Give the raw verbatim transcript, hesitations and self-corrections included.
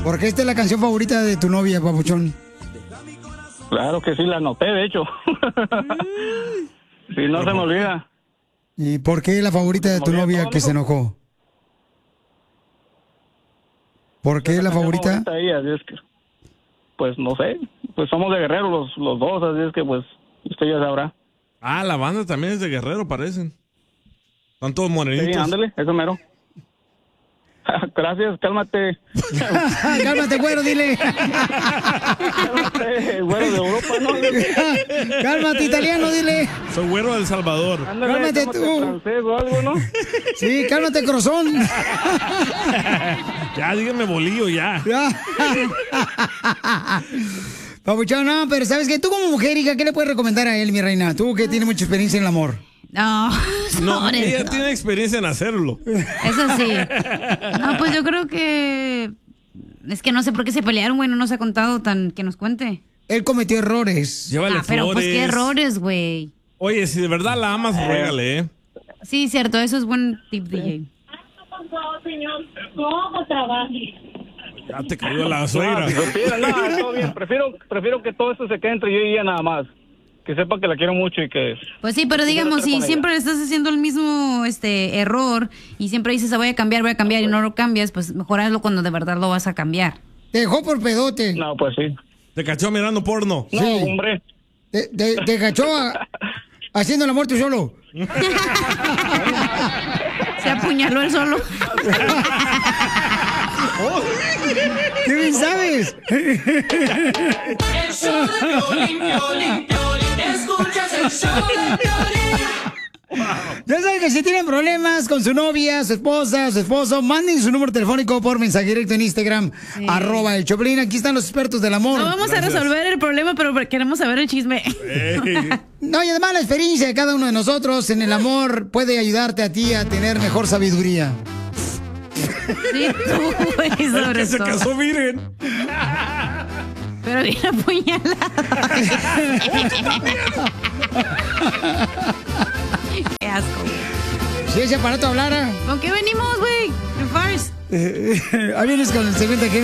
Porque esta es la canción favorita de tu novia, papuchón. Claro que sí, la anoté, de hecho. Sí, no se me olvida. ¿Y por qué la favorita de tu novia que se enojó? ¿Por qué la favorita? favorita de ella, así es que, pues no sé, pues somos de Guerrero los, los dos, así es que pues usted ya sabrá. Ah, la banda también es de Guerrero, parecen. Están todos morenitos. Sí, ándale, eso mero. Gracias, cálmate. Cálmate, güero, dile. Cálmate, güero de Europa, ¿no? Cálmate, italiano, dile. Soy güero del Salvador. Ándale, Cálmate tú. francés o algo, ¿no? Sí, cálmate, crozón. Ya, dígame bolillo, ya. Papuchón, no, pero ¿sabes qué? Tú como mujer, hija, ¿qué le puedes recomendar a él, mi reina? Tú que tienes mucha experiencia en el amor. No, No, sobre ella eso. tiene experiencia en hacerlo. Eso sí. No, pues yo creo que... Es que no sé por qué se pelearon, güey, no nos ha contado tan... Que nos cuente. Él cometió errores. Llévale Ah, pero pues flores. qué errores, güey. Oye, si de verdad la amas, ruégale, ¿eh? Sí, cierto, eso es buen tip, D J. señor, ¿cómo trabaje? Ya te cayó la suegra. No, si supiera, no, todo bien. Prefiero, prefiero que todo esto se quede entre yo y ella nada más. Que sepa que la quiero mucho y que... Pues sí, pero digamos, si con siempre le estás haciendo el mismo este error y siempre dices, "Ah, voy a cambiar, voy a cambiar", y no lo cambias, pues mejor hazlo cuando de verdad lo vas a cambiar. Te dejó por pedote. No, pues sí. Te cachó mirando porno. No, Sí. hombre. Te, te, te cachó a- haciendo el amor tú solo. Se apuñaló él solo. ¿Qué bien sabes? El show de Piolín, Piolín, Piolín. Escuchas el show de Piolín. Ya saben que si tienen problemas con su novia, su esposa, su esposo, manden su número telefónico por mensaje directo en Instagram, Sí. arroba el Choplin. Aquí están los expertos del amor. No vamos Gracias. a resolver el problema, pero queremos saber el chisme. Ey. No, y además la experiencia de cada uno de nosotros en el amor puede ayudarte a ti a tener mejor sabiduría. Sí, tú, güey, El sobre que se todo. casó virgen. Pero bien apuñalado. Qué asco, güey. Si ese aparato hablara, ¿Con qué venimos, güey? En Fars. ahí vienes con el segmento de